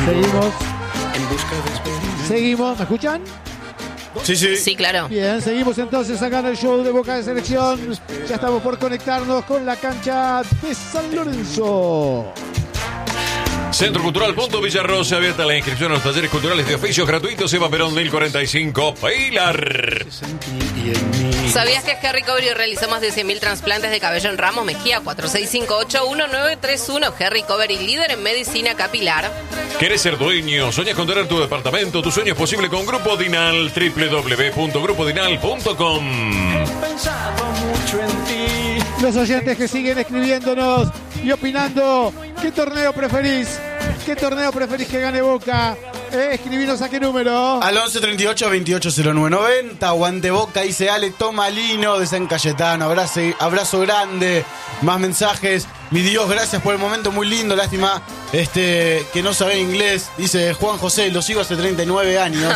Seguimos. Seguimos, ¿me escuchan? Sí, sí. Sí, claro. Bien, seguimos entonces acá en el show de Boca de Selección. Ya estamos por conectarnos con la cancha de San Lorenzo. Centro Cultural Punto Villarrosa, abierta la inscripción a los talleres culturales de oficios gratuitos. Eva Perón 1045, Pilar. ¿Sabías que Harry Covery realizó más de 100.000 trasplantes de cabello en Ramos Mejía? 4658-1931. Harry Covery, líder en medicina capilar. ¿Querés ser dueño? ¿Soñas con tener tu departamento? Tu sueño es posible con Grupo Dinal. www.grupodinal.com. Los oyentes que siguen escribiéndonos y opinando, ¿qué torneo preferís? ¿Qué torneo preferís que gane Boca? Escribinos a qué número. Al 11 38 28 09 90. Aguante Boca, dice Ale Tomalino de San Cayetano. Abrazo grande. Más mensajes. Mi Dios, gracias por el momento, muy lindo. Lástima que no sabe inglés. Dice Juan José, lo sigo hace 39 años.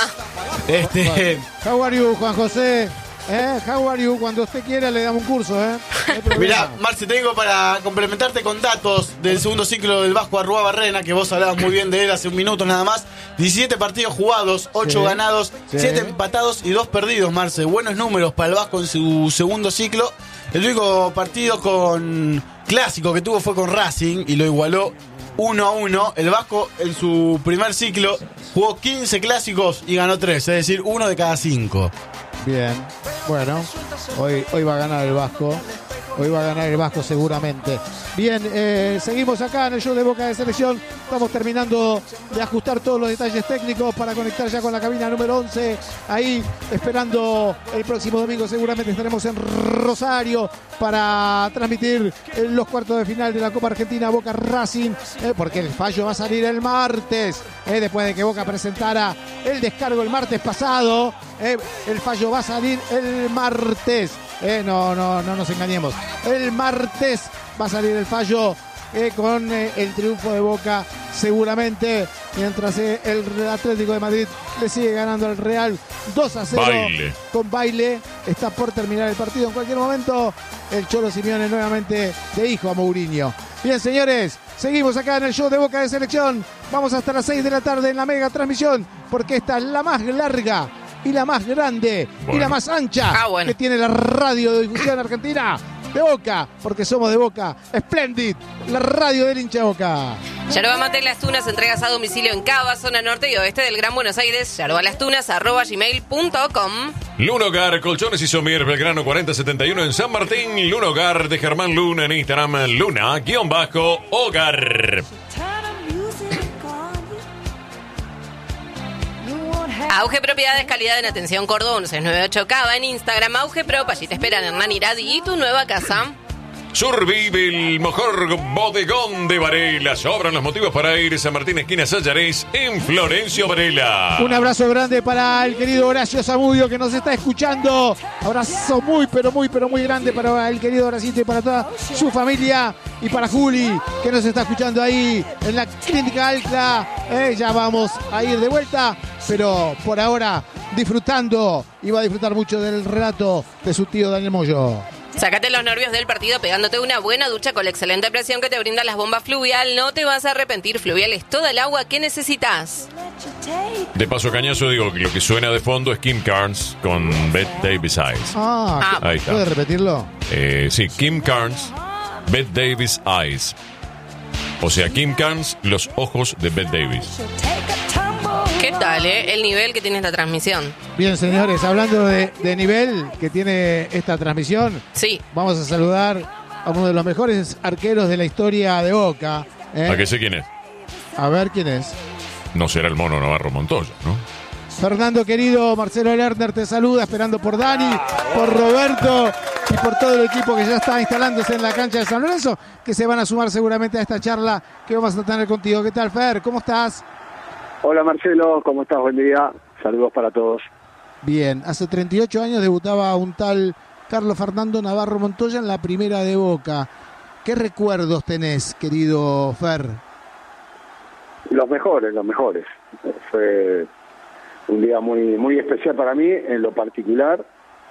How are you, Juan José? How are you? Cuando usted quiera le damos un curso, Mirá, Marce, tengo para complementarte con datos del segundo ciclo del Vasco Arrua Barrena, que vos hablabas muy bien de él hace un minuto nada más. 17 partidos jugados, 8 ganados, 7 empatados y 2 perdidos, Marce. Buenos números para el Vasco en su segundo ciclo. El único partido con clásico que tuvo fue con Racing y lo igualó 1-1. El Vasco en su primer ciclo jugó 15 clásicos y ganó 3, es decir, 1 de cada 5. Bien, bueno, hoy va a ganar el Vasco. Hoy va a ganar el Vasco seguramente. Bien, seguimos acá en el show de Boca de Selección. Estamos terminando de ajustar todos los detalles técnicos para conectar ya con la cabina número 11. Ahí esperando el próximo domingo. Seguramente estaremos en Rosario para transmitir los cuartos de final de la Copa Argentina Boca Racing. Porque el fallo va a salir el martes. Después de que Boca presentara el descargo el martes pasado. El fallo va a salir el martes. No nos engañemos. El martes va a salir el fallo con el triunfo de Boca seguramente, mientras el Atlético de Madrid le sigue ganando al Real 2-0 con baile. Está por terminar el partido en cualquier momento. El Cholo Simeone nuevamente de hijo a Mourinho. Bien, señores, seguimos acá en el show de Boca de Selección. Vamos hasta las 6 de la tarde en la mega transmisión, porque esta es la más larga y la más grande y la más ancha que tiene la radio de difusión argentina de Boca, porque somos de Boca. Splendid, la radio del hincha Boca. Yerba Mate Las Tunas, entregas a domicilio en Cava, zona norte y oeste del Gran Buenos Aires. yerbalastunas@gmail.com. Lunogar, colchones y somier, Belgrano 4071 en San Martín. Lunogar de Germán Luna en Instagram, Luna_Hogar. Auge Propiedades, calidad en atención Córdoba 1698 Cava en Instagram. Auge Prop, allí te esperan Hernán Iradi y tu nueva casa. Survive, el mejor bodegón de Varela. Sobran los motivos para ir a San Martín, esquina Sallarés, en Florencio Varela. Un abrazo grande para el querido Horacio Zamudio, que nos está escuchando. Abrazo muy grande para el querido Horacito y para toda su familia. Y para Juli, que nos está escuchando ahí en la Clínica Alcla. Ya vamos a ir de vuelta, pero por ahora disfrutando, y va a disfrutar mucho del relato de su tío Daniel Moyo. Sácate los nervios del partido pegándote una buena ducha con la excelente presión que te brindan las bombas Fluvial. No te vas a arrepentir. Fluvial es toda el agua que necesitas. De paso cañazo digo que lo que suena de fondo es Kim Carnes con Bette Davis Eyes. Ahí está. ¿Puede repetirlo? Sí, Kim Carnes, Bette Davis Eyes. O sea, Kim Carnes, los ojos de Bette Davis. ¿Qué tal, el nivel que tiene esta transmisión? Bien, señores, hablando de nivel que tiene esta transmisión, sí, vamos a saludar a uno de los mejores arqueros de la historia de Boca. ¿A qué sé quién es? A ver quién es. No será el Mono Navarro Montoya, ¿no? Fernando querido, Marcelo Lerner te saluda, esperando por Dani, por Roberto y por todo el equipo que ya está instalándose en la cancha de San Lorenzo, que se van a sumar seguramente a esta charla que vamos a tener contigo. ¿Qué tal, Fer? ¿Cómo estás? Hola Marcelo, ¿cómo estás? Buen día. Saludos para todos. Bien, hace 38 años debutaba un tal Carlos Fernando Navarro Montoya en la primera de Boca. ¿Qué recuerdos tenés, querido Fer? Los mejores. Fue un día muy especial para mí en lo particular,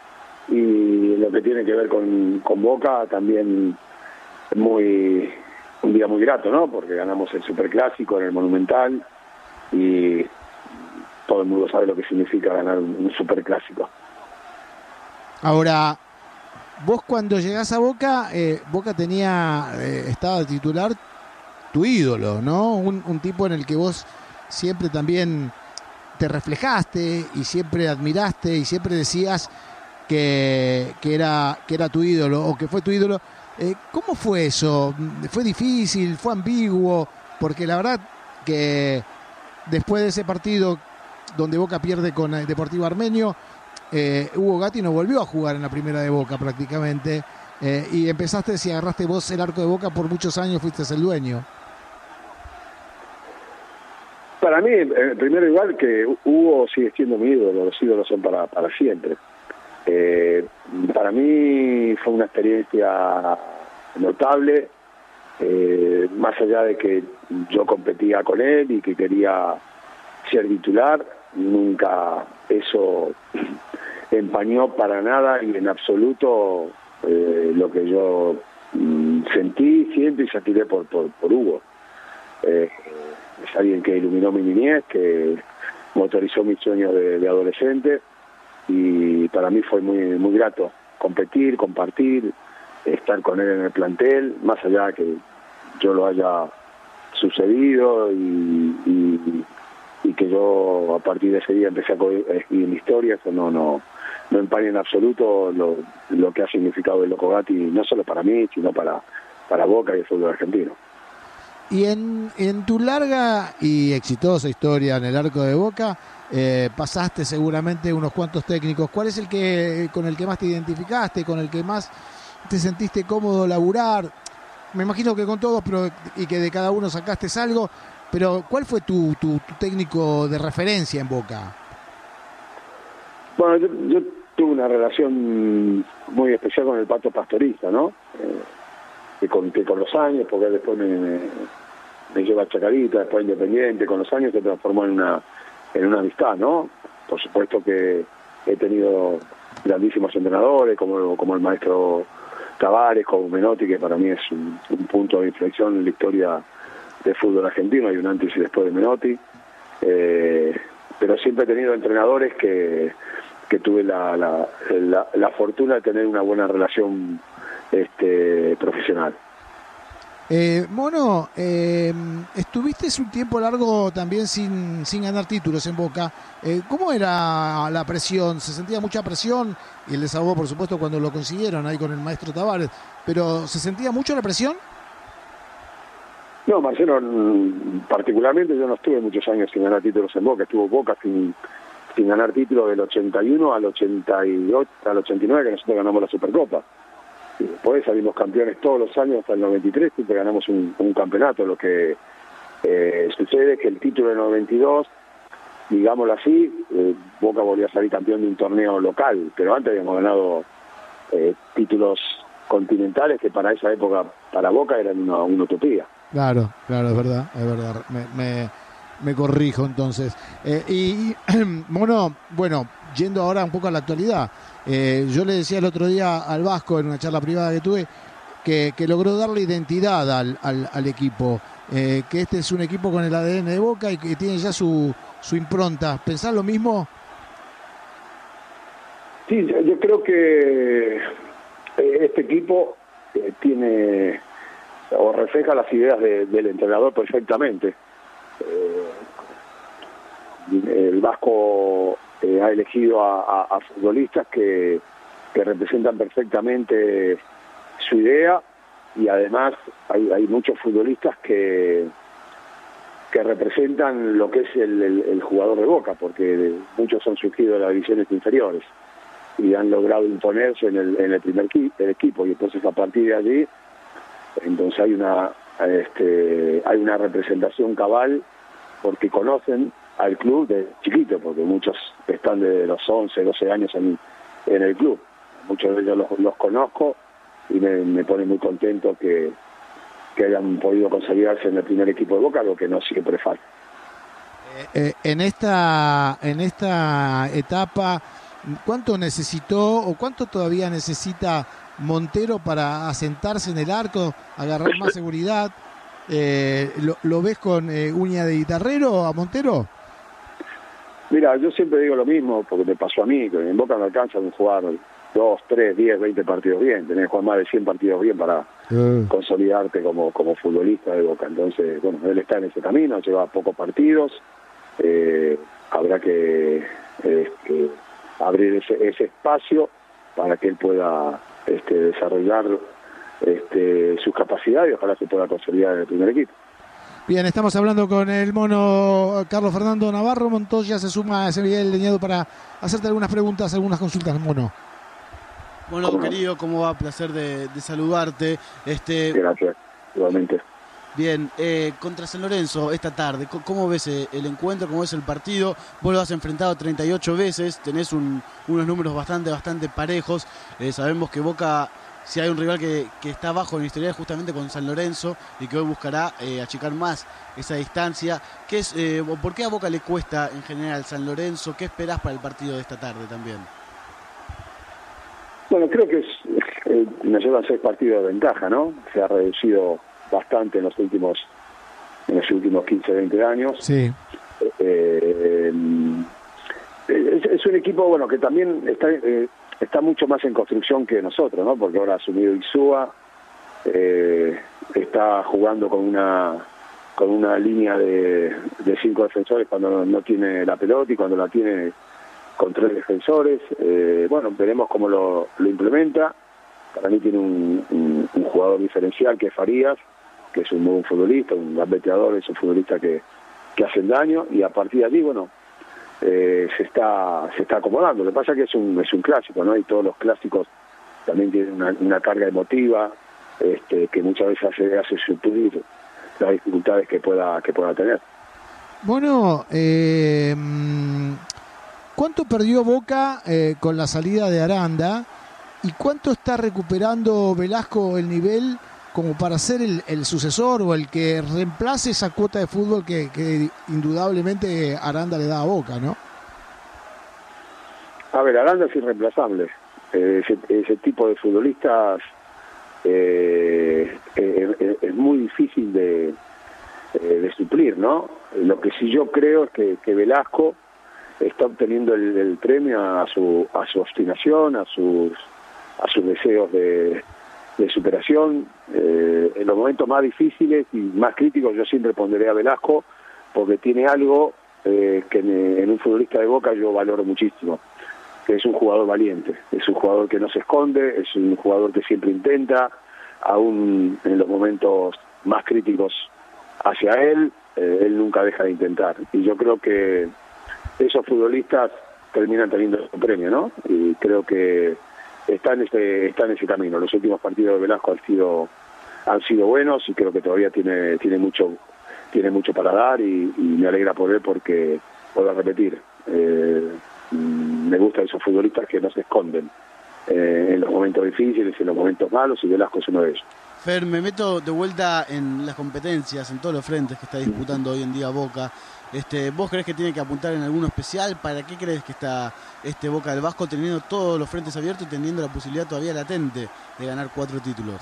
y lo que tiene que ver con Boca también un día muy grato, ¿no? Porque ganamos el Superclásico en el Monumental, y todo el mundo sabe lo que significa ganar un superclásico. Ahora, vos cuando llegás a Boca, Boca estaba de titular tu ídolo, ¿no? Un tipo en el que vos siempre también te reflejaste y siempre admiraste y siempre decías que era tu ídolo o que fue tu ídolo. ¿Cómo fue eso? ¿Fue difícil? ¿Fue ambiguo? Porque la verdad que después de ese partido donde Boca pierde con el Deportivo Armenio, Hugo Gatti no volvió a jugar en la primera de Boca prácticamente, y empezaste, si agarraste vos el arco de Boca por muchos años, fuiste el dueño. Para mí, primero igual que Hugo sigue siendo mi ídolo, los ídolos son para siempre. Para mí fue una experiencia notable, más allá de que yo competía con él y que quería ser titular, nunca eso empañó para nada y en absoluto lo que yo sentí, siento y sentiré por Hugo. Es alguien que iluminó mi niñez, que motorizó mis sueños de adolescente, y para mí fue muy grato competir, compartir, estar con él en el plantel, más allá de que yo lo haya sucedido y que yo a partir de ese día empecé a escribir mi historia. Eso no empaña en absoluto lo que ha significado el Loco Gatti, no solo para mí, sino para Boca y el fútbol argentino. Y en tu larga y exitosa historia en el arco de Boca, pasaste seguramente unos cuantos técnicos. ¿Cuál es con el que más te identificaste, con el que más te sentiste cómodo laburar? Me imagino que con todos, y que de cada uno sacaste algo, pero ¿cuál fue tu técnico de referencia en Boca? Bueno, yo tuve una relación muy especial con el Pato Pastoriza, ¿no? Que con los años, porque después me lleva a Chacarita, después a Independiente, con los años se transformó en una amistad, ¿no? Por supuesto que he tenido grandísimos entrenadores, como el maestro Tavares, como Menotti, que para mí es un punto de inflexión en la historia del fútbol argentino, hay un antes y después de Menotti, pero siempre he tenido entrenadores que tuve la fortuna de tener una buena relación profesional. Mono, estuviste un tiempo largo también sin ganar títulos en Boca. ¿Cómo era la presión? ¿Se sentía mucha presión? Y el desahogo, por supuesto, cuando lo consiguieron ahí con el maestro Tavares. ¿Pero se sentía mucho la presión? No, Marcelo, particularmente yo no estuve muchos años sin ganar títulos en Boca. Estuvo Boca sin ganar títulos del 81 al 88, al 89, que nosotros ganamos la Supercopa. Y después salimos campeones todos los años hasta el 93, y que ganamos un campeonato. Lo que sucede es que el título del 92, digámoslo así, Boca volvió a salir campeón de un torneo local, pero antes habíamos ganado títulos continentales que para esa época, para Boca, eran una utopía. Claro, es verdad. Me corrijo entonces. Mono, bueno, yendo ahora un poco a la actualidad, yo le decía el otro día al Vasco en una charla privada que tuve que logró darle identidad al equipo, que este es un equipo con el ADN de Boca y que tiene ya su impronta. ¿Pensás lo mismo? Sí, yo creo que este equipo tiene o refleja las ideas del entrenador perfectamente. El Vasco ha elegido a futbolistas que representan perfectamente su idea, y además hay muchos futbolistas que representan lo que es el jugador de Boca, porque muchos han surgido de las divisiones inferiores y han logrado imponerse en el primer equipo, y entonces a partir de allí entonces hay una representación cabal, porque conocen al club de chiquito, porque muchos están desde los 11, 12 años en el club. Muchos de ellos los conozco y me pone muy contento que hayan podido consolidarse en el primer equipo de Boca, lo que no siempre falta. En esta etapa, ¿cuánto necesitó o cuánto todavía necesita Montero para asentarse en el arco, agarrar más seguridad? ¿Lo ves con uña de guitarrero a Montero? Mira, yo siempre digo lo mismo, porque me pasó a mí, que en Boca no alcanza a jugar 2, 3, 10, 20 partidos bien. Tenés que jugar más de 100 partidos bien para consolidarte como futbolista de Boca. Entonces, bueno, él está en ese camino, lleva pocos partidos. Habrá que abrir ese espacio para que él pueda desarrollar sus capacidades y ojalá se pueda consolidar en el primer equipo. Bien, estamos hablando con el mono Carlos Fernando Navarro. Montoya se suma a ese Miguel Leñado para hacerte algunas preguntas, algunas consultas, mono. Bueno, querido, ¿cómo va? Placer de saludarte. Gracias, igualmente. Bien, contra San Lorenzo esta tarde, ¿cómo ves el encuentro? ¿Cómo ves el partido? Vos lo has enfrentado 38 veces, tenés unos números bastante parejos. Sabemos que Boca, si hay un rival que está bajo en el historial, justamente con San Lorenzo, y que hoy buscará achicar más esa distancia. ¿Por qué a Boca le cuesta en general San Lorenzo? ¿Qué esperás para el partido de esta tarde también? Bueno, creo que nos llevan 6 partidos de ventaja, ¿no? Se ha reducido bastante en los últimos 15, 20 años. Sí. Es un equipo, bueno, que también está mucho más en construcción que nosotros, ¿no? Porque ahora ha asumido Insúa, está jugando con una línea de 5 defensores cuando no tiene la pelota y cuando la tiene con 3 defensores. Bueno, veremos cómo lo implementa. Para mí tiene un jugador diferencial que es Farías, que es un buen futbolista, un gambeteador, es un futbolista que hacen daño, y a partir de allí, bueno, se está acomodando. Lo que pasa es que es un clásico, ¿no? Y todos los clásicos también tienen una carga emotiva que muchas veces hace suplir las dificultades que pueda tener. Bueno, ¿cuánto perdió Boca con la salida de Aranda? ¿Y cuánto está recuperando Velasco el nivel como para ser el sucesor o el que reemplace esa cuota de fútbol que indudablemente Aranda le da a Boca, ¿no? A ver, Aranda es irreemplazable. Ese tipo de futbolistas es muy difícil de suplir, ¿no? Lo que sí yo creo es que Velasco está obteniendo el premio a su obstinación, a sus deseos de superación. En los momentos más difíciles y más críticos yo siempre pondré a Velasco, porque tiene algo que en un futbolista de Boca yo valoro muchísimo, que es un jugador valiente, es un jugador que no se esconde, es un jugador que siempre intenta, aún en los momentos más críticos hacia él nunca deja de intentar. Y yo creo que esos futbolistas terminan teniendo su premio, ¿no? Y creo que está en ese camino. Los últimos partidos de Velasco han sido buenos, y creo que todavía tiene mucho para dar, y me alegra por él, porque vuelvo a repetir, me gustan esos futbolistas que no se esconden en los momentos difíciles, en los momentos malos, y Velasco es uno de ellos. Fer, me meto de vuelta en las competencias, en todos los frentes que está disputando hoy en día Boca. ¿Vos creés que tiene que apuntar en alguno especial? ¿Para qué crees que está Boca del Vasco teniendo todos los frentes abiertos y teniendo la posibilidad todavía latente de ganar 4 títulos?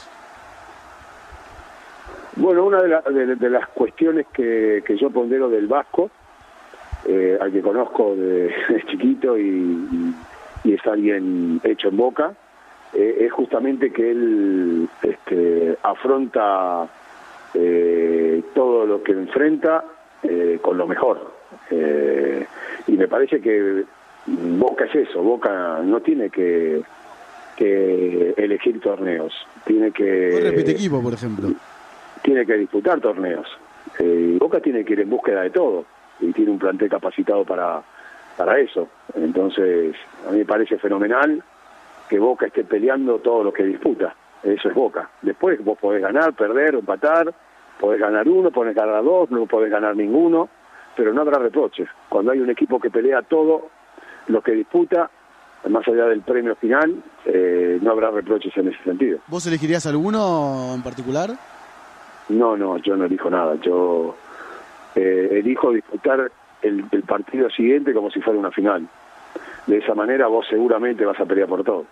Bueno, una de las cuestiones que yo pondero del Vasco, al que conozco de chiquito y es alguien hecho en Boca, es justamente que él afronta todo lo que enfrenta con lo mejor. Y me parece que Boca es eso. Boca no tiene que elegir torneos, tiene que... repite equipo, por ejemplo. Tiene que disputar torneos. Boca tiene que ir en búsqueda de todo, y tiene un plantel capacitado para eso. Entonces, a mí me parece fenomenal que Boca esté peleando todo lo que disputa. Eso es Boca. Después vos podés ganar, perder, empatar, podés ganar uno, podés ganar 2, no podés ganar ninguno, pero no habrá reproches. Cuando hay un equipo que pelea todo lo que disputa, más allá del premio final, no habrá reproches en ese sentido. ¿Vos elegirías alguno en particular? No, yo no elijo nada. Yo elijo disputar el partido siguiente como si fuera una final. De esa manera vos seguramente vas a pelear por todo.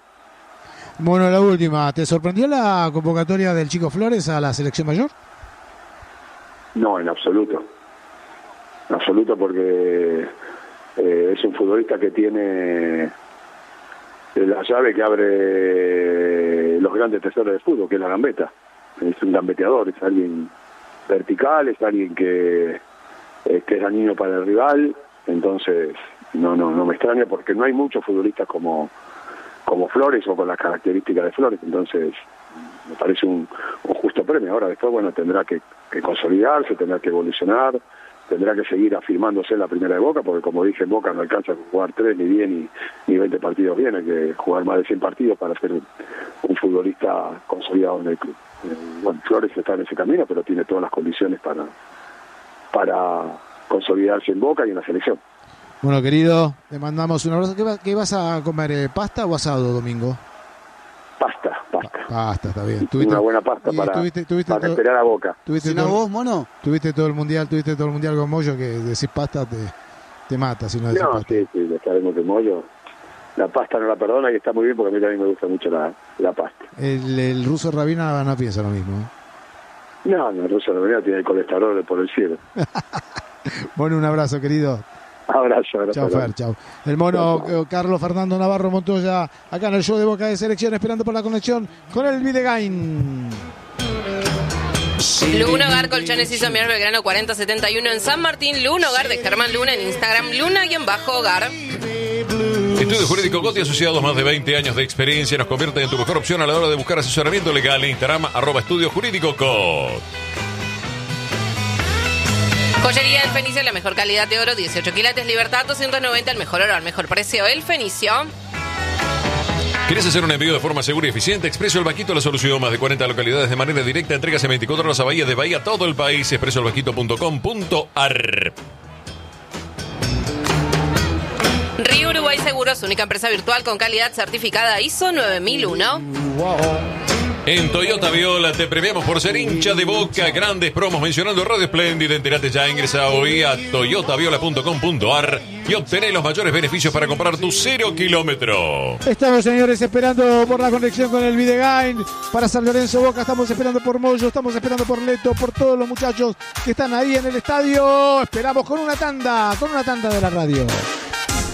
Bueno, la última, ¿te sorprendió la convocatoria del Chico Flores a la selección mayor? No, en absoluto. En absoluto, porque es un futbolista que tiene la llave que abre los grandes tesoros del fútbol, que es la gambeta. Es un gambeteador, es alguien vertical, es alguien que es dañino para el rival. Entonces no me extraña, porque no hay muchos futbolistas como Flores o con las características de Flores. Entonces me parece un justo premio. Ahora después, bueno, tendrá que consolidarse, tendrá que evolucionar, tendrá que seguir afirmándose en la primera de Boca, porque como dije, en Boca no alcanza a jugar 3 ni 10 ni 20 partidos bien, hay que jugar más de 100 partidos para ser un futbolista consolidado en el club. Bueno, Flores está en ese camino, pero tiene todas las condiciones para consolidarse en Boca y en la selección. Bueno, querido, te mandamos un abrazo. ¿Qué vas a comer? ¿Pasta o asado, Domingo? Pasta. Pasta, está bien. Una buena pasta para esperar a Boca. ¿Si no vos, mono? Tuviste todo el mundial con Moyo, que decís pasta te mata si no decís pasta. Sí, le estaremos de Moyo. La pasta no la perdona y está muy bien, porque a mí también me gusta mucho la pasta. El ruso Rabina no piensa lo mismo, ¿eh? No, el ruso Rabina tiene el colesterol por el cielo. Bueno, un abrazo, querido. Abrazo. Chao, Fer, chao. El mono Carlos Fernando Navarro Montoya, acá en el show de Boca de Selección, esperando por la conexión con el Videgain. Luna Hogar Colchones y Somier Belgrano 4071 en San Martín. Luna Hogar de Germán Luna en Instagram. Luna_Hogar. Estudio Jurídico Gotti, asociados, más de 20 años de experiencia, nos convierten en tu mejor opción a la hora de buscar asesoramiento legal. En Instagram, @Estudio Jurídico Cot. Joyería El Fenicio, la mejor calidad de oro, 18 quilates, Libertad 290, el mejor oro al mejor precio. El Fenicio. ¿Querés hacer un envío de forma segura y eficiente? Expreso El Vasquito, la solución. Más de 40 localidades de manera directa. Entregas en 24 horas a Bahía, de Bahía todo el país. expresoelvasquito.com.ar. Río Uruguay Seguros, única empresa virtual con calidad certificada ISO 9001. En Toyota Viola te premiamos por ser hincha de Boca. Grandes promos mencionando Radio Espléndida. Entérate ya, ingresa hoy a toyotaviola.com.ar y obtené los mayores beneficios para comprar tu 0 kilómetro. Estamos, señores, esperando por la conexión con el Videgain para San Lorenzo Boca. Estamos esperando por Moyo, estamos esperando por Leto, por todos los muchachos que están ahí en el estadio. Esperamos con una tanda de la radio.